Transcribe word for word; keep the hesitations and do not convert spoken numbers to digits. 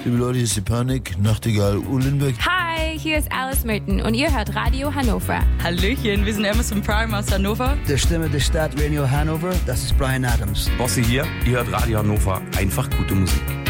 Liebe Leute, hier ist die Panik, Nachtigall Uhlenberg. Hi, hier ist Alice Merton und ihr hört Radio Hannover. Hallöchen, wir sind Amazon Prime aus Hannover. Der Stimme der Stadt Radio Hannover, das ist Brian Adams. Bosse hier, ihr hört Radio Hannover, einfach gute Musik.